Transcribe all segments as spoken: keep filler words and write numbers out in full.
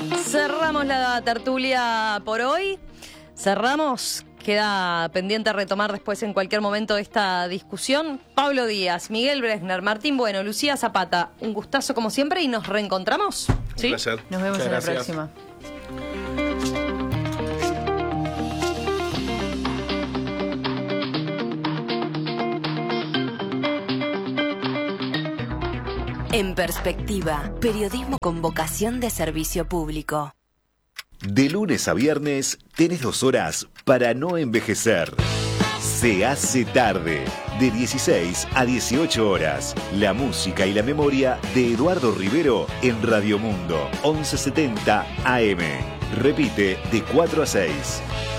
Cerramos la tertulia por hoy. Cerramos. Queda pendiente retomar después en cualquier momento esta discusión. Pablo Díaz, Miguel Bresner, Martín Bueno, Lucía Zapata, un gustazo como siempre y nos reencontramos. Un ¿Sí? placer. Nos vemos Muchas en la gracias. próxima. En Perspectiva, periodismo con vocación de servicio público. De lunes a viernes tenés dos horas para no envejecer. Se hace tarde, de dieciséis a dieciocho horas. La música y la memoria de Eduardo Rivero en Radio Mundo, once setenta A M. Repite de cuatro a seis.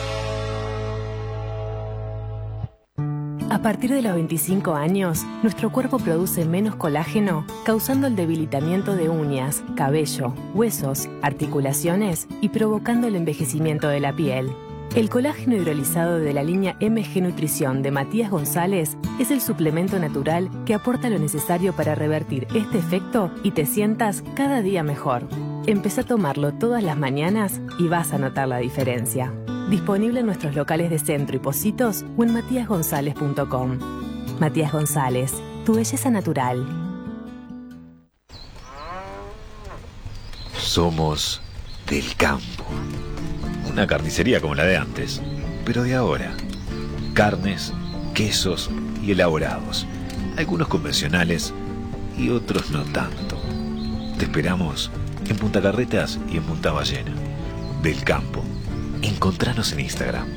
A partir de los veinticinco años, nuestro cuerpo produce menos colágeno, causando el debilitamiento de uñas, cabello, huesos, articulaciones y provocando el envejecimiento de la piel. El colágeno hidrolizado de la línea M G Nutrición de Matías González es el suplemento natural que aporta lo necesario para revertir este efecto y te sientas cada día mejor. Empezá a tomarlo todas las mañanas y vas a notar la diferencia. Disponible en nuestros locales de Centro y Pocitos o en matías gonzález punto com. Matías González, tu belleza natural. Somos del campo. Una carnicería como la de antes, pero de ahora. Carnes, quesos y elaborados. Algunos convencionales y otros no tanto. Te esperamos en Punta Carretas y en Punta Ballena. Del campo. Encontranos en Instagram.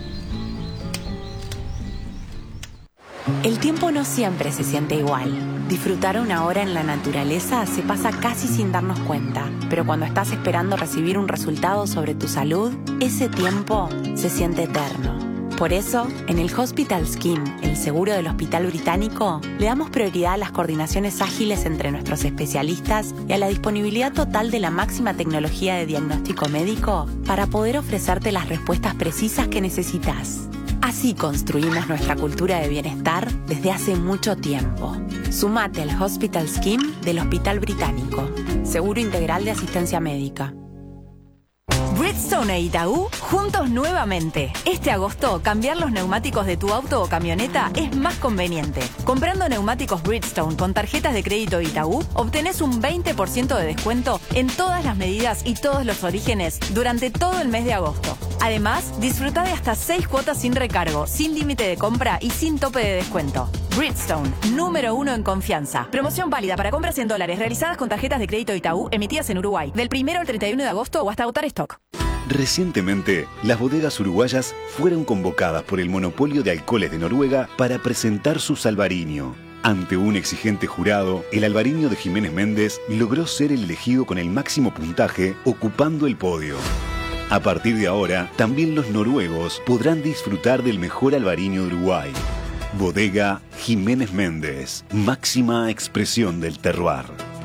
El tiempo no siempre se siente igual. Disfrutar una hora en la naturaleza se pasa casi sin darnos cuenta, pero cuando estás esperando recibir un resultado sobre tu salud, ese tiempo se siente eterno. Por eso, en el Hospital Scheme, el seguro del Hospital Británico, le damos prioridad a las coordinaciones ágiles entre nuestros especialistas y a la disponibilidad total de la máxima tecnología de diagnóstico médico para poder ofrecerte las respuestas precisas que necesitas. Así construimos nuestra cultura de bienestar desde hace mucho tiempo. Sumate al Hospital Scheme del Hospital Británico. Seguro integral de asistencia médica. Bridgestone e Itaú, juntos nuevamente. Este agosto, cambiar los neumáticos de tu auto o camioneta es más conveniente. Comprando neumáticos Bridgestone con tarjetas de crédito Itaú, obtenés un veinte por ciento de descuento en todas las medidas y todos los orígenes durante todo el mes de agosto. Además, disfruta de hasta seis cuotas sin recargo, sin límite de compra y sin tope de descuento. Bridgestone, número uno en confianza. Promoción válida para compras en dólares realizadas con tarjetas de crédito Itaú emitidas en Uruguay, del primero al treinta y uno de agosto o hasta agotar stock. Recientemente, las bodegas uruguayas fueron convocadas por el monopolio de alcoholes de Noruega para presentar su Salvarinho. Ante un exigente jurado, el Alvarinho de Jiménez Méndez logró ser el elegido con el máximo puntaje, ocupando el podio. A partir de ahora, también los noruegos podrán disfrutar del mejor Alvarinho de Uruguay. Bodega Jiménez Méndez, máxima expresión del terroir.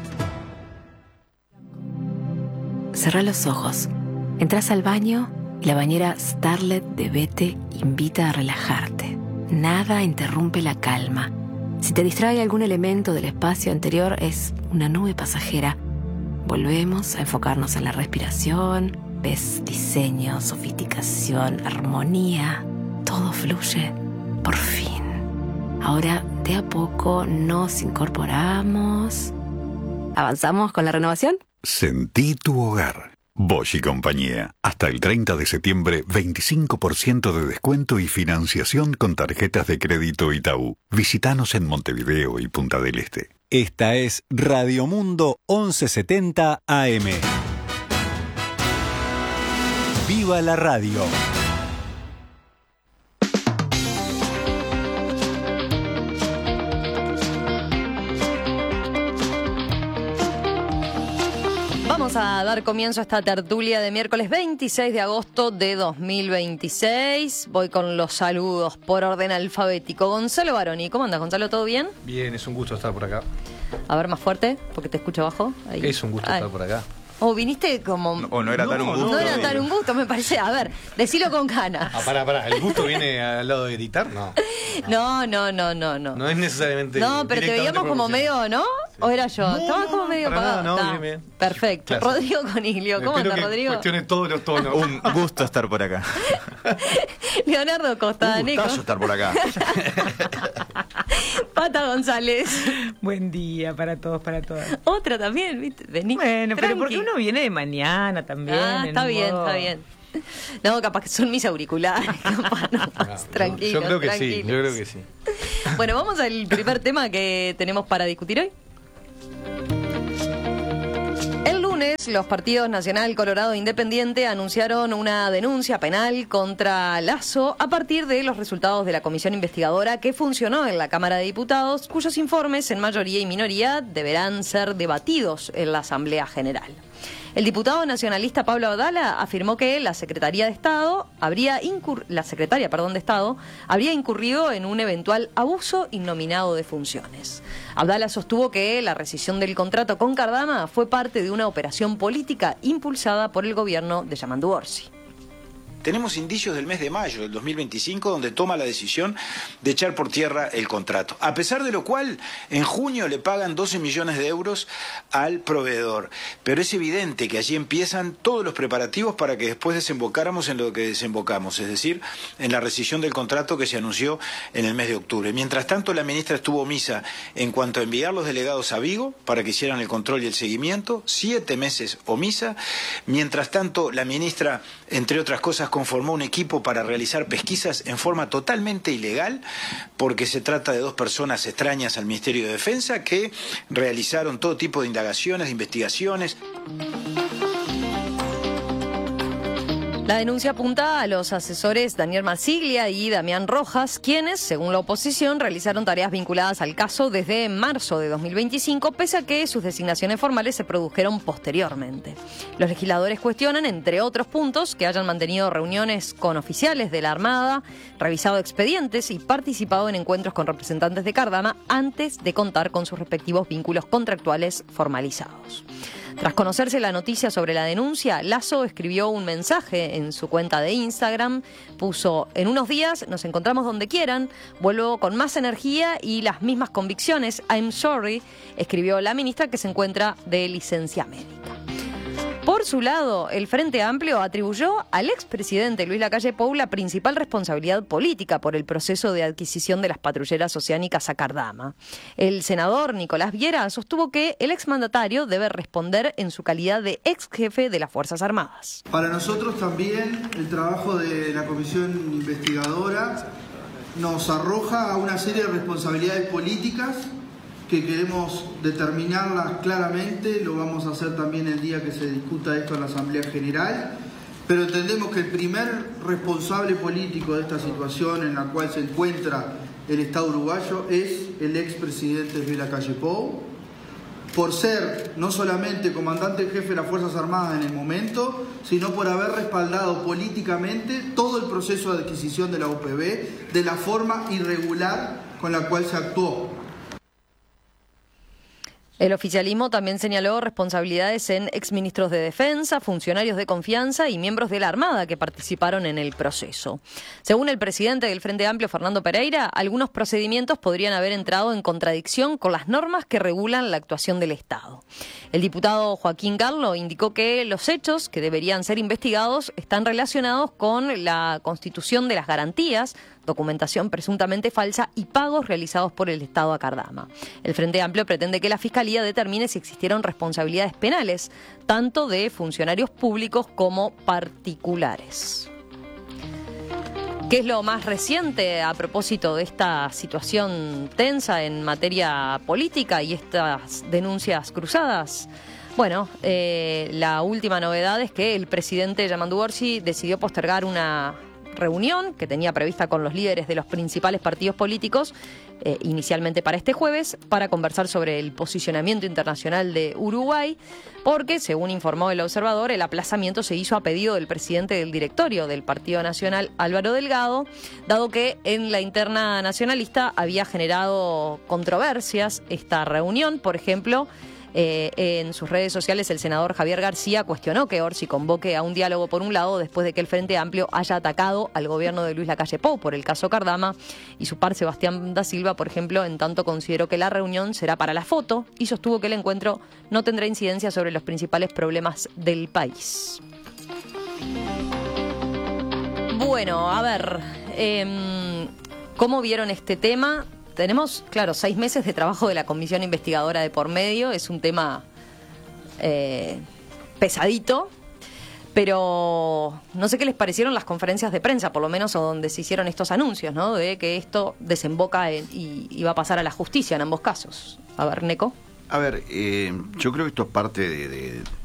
Cerrá los ojos. Entrás al baño y la bañera Starlet de Bete invita a relajarte. Nada interrumpe la calma. Si te distrae algún elemento del espacio anterior, es una nube pasajera. Volvemos a enfocarnos en la respiración. Ves diseño, sofisticación, armonía. Todo fluye. Por fin. Ahora, de a poco, nos incorporamos. ¿Avanzamos con la renovación? Sentí tu hogar. Bosch y compañía. Hasta el treinta de septiembre, veinticinco por ciento de descuento y financiación con tarjetas de crédito Itaú. Visítanos en Montevideo y Punta del Este. Esta es Radio Mundo once setenta A M. ¡Viva la radio! Vamos a dar comienzo a esta tertulia de miércoles veintiséis de agosto de dos mil veintiséis. Voy con los saludos por orden alfabético. Gonzalo Baroni, ¿cómo andas, Gonzalo? ¿Todo bien? Bien, es un gusto estar por acá. A ver, más fuerte, porque te escucho abajo. Ahí. Es un gusto Ay. estar por acá. O oh, viniste como... No, o no era No, tan un gusto. No era tan un gusto, me parece. A ver, decilo con ganas. Ah, pará, pará. ¿El gusto viene al lado de editar? No. No, no, no, no, no. No es necesariamente... No, pero te directamente veíamos como proporcional. medio, ¿no? ¿O era yo? No, Estaba no, como medio para nada, apagado. no, Está. bien, bien. Perfecto. Claro. Rodrigo Coniglio, ¿cómo Espero anda, que Rodrigo? cuestione todos los tonos. Un gusto estar por acá. Leonardo Costa, Un Neco. gustazo estar por acá. Pata González. Buen día para todos, para todas. Otra también, ¿viste? Vení. Bueno, pero tranqui. porque uno viene de mañana también. Ah, en está un bien, modo- está bien. No, capaz que son mis auriculares. Capaz no. Tranquilo. Yo creo que sí, yo creo que sí. Bueno, vamos al primer tema que tenemos para discutir hoy. El lunes, los partidos Nacional, Colorado e Independiente anunciaron una denuncia penal contra Lasso a partir de los resultados de la comisión investigadora que funcionó en la Cámara de Diputados, cuyos informes, en mayoría y minoría, deberán ser debatidos en la Asamblea General. El diputado nacionalista Pablo Abdala afirmó que la Secretaría de Estado habría incur- la secretaria, perdón, de Estado habría incurrido en un eventual abuso innominado de funciones. Abdala sostuvo que la rescisión del contrato con Cardama fue parte de una operación política impulsada por el gobierno de Yamandu Orsi. Tenemos indicios del mes de mayo del dos mil veinticinco donde toma la decisión de echar por tierra el contrato. A pesar de lo cual, en junio le pagan doce millones de euros al proveedor. Pero es evidente que allí empiezan todos los preparativos para que después desembocáramos en lo que desembocamos, es decir, en la rescisión del contrato que se anunció en el mes de octubre. Mientras tanto, la ministra estuvo omisa en cuanto a enviar los delegados a Vigo para que hicieran el control y el seguimiento, siete meses omisa. Mientras tanto, la ministra, entre otras cosas, conformó un equipo para realizar pesquisas en forma totalmente ilegal, porque se trata de dos personas extrañas al Ministerio de Defensa que realizaron todo tipo de indagaciones, de investigaciones. La denuncia apunta a los asesores Daniel Marsiglia y Damián Rojas, quienes, según la oposición, realizaron tareas vinculadas al caso desde marzo de dos mil veinticinco, pese a que sus designaciones formales se produjeron posteriormente. Los legisladores cuestionan, entre otros puntos, que hayan mantenido reuniones con oficiales de la Armada, revisado expedientes y participado en encuentros con representantes de Cardama antes de contar con sus respectivos vínculos contractuales formalizados. Tras conocerse la noticia sobre la denuncia, Lasso escribió un mensaje en su cuenta de Instagram, puso: en unos días nos encontramos donde quieran, vuelvo con más energía y las mismas convicciones, I'm sorry, escribió la ministra que se encuentra de licencia médica. Por su lado, el Frente Amplio atribuyó al expresidente Luis Lacalle Pou la principal responsabilidad política por el proceso de adquisición de las patrulleras oceánicas a Cardama. El senador Nicolás Viera sostuvo que el exmandatario debe responder en su calidad de ex jefe de las Fuerzas Armadas. Para nosotros también el trabajo de la comisión investigadora nos arroja a una serie de responsabilidades políticas que queremos determinarlas claramente. Lo vamos a hacer también el día que se discuta esto en la Asamblea General, pero entendemos que el primer responsable político de esta situación en la cual se encuentra el Estado uruguayo es el expresidente Luis Lacalle Pou, por ser no solamente comandante en jefe de las Fuerzas Armadas en el momento, sino por haber respaldado políticamente todo el proceso de adquisición de la U P B de la forma irregular con la cual se actuó. El oficialismo también señaló responsabilidades en exministros de Defensa, funcionarios de confianza y miembros de la Armada que participaron en el proceso. Según el presidente del Frente Amplio, Fernando Pereira, algunos procedimientos podrían haber entrado en contradicción con las normas que regulan la actuación del Estado. El diputado Joaquín Carlo indicó que los hechos que deberían ser investigados están relacionados con la constitución de las garantías, documentación presuntamente falsa y pagos realizados por el Estado a Cardama. El Frente Amplio pretende que la Fiscalía determine si existieron responsabilidades penales, tanto de funcionarios públicos como particulares. ¿Qué es lo más reciente a propósito de esta situación tensa en materia política y estas denuncias cruzadas? Bueno, eh, la última novedad es que el presidente Yamandu Orsi decidió postergar una reunión que tenía prevista con los líderes de los principales partidos políticos, eh, inicialmente para este jueves, para conversar sobre el posicionamiento internacional de Uruguay, porque, según informó el Observador, el aplazamiento se hizo a pedido del presidente del directorio del Partido Nacional, Álvaro Delgado, dado que en la interna nacionalista había generado controversias esta reunión. Por ejemplo, Eh, en sus redes sociales, el senador Javier García cuestionó que Orsi convoque a un diálogo por un lado después de que el Frente Amplio haya atacado al gobierno de Luis Lacalle Pou por el caso Cardama, y su par Sebastián da Silva, por ejemplo, en tanto consideró que la reunión será para la foto y sostuvo que el encuentro no tendrá incidencia sobre los principales problemas del país. Bueno, a ver, eh, ¿cómo vieron este tema? Tenemos, claro, seis meses de trabajo de la comisión investigadora de por medio. Es un tema eh, pesadito, pero no sé qué les parecieron las conferencias de prensa, por lo menos, o donde se hicieron estos anuncios, ¿no? De que esto desemboca en, y, y va a pasar a la justicia en ambos casos. A ver, Neco. A ver, eh, yo creo que esto es parte de, de,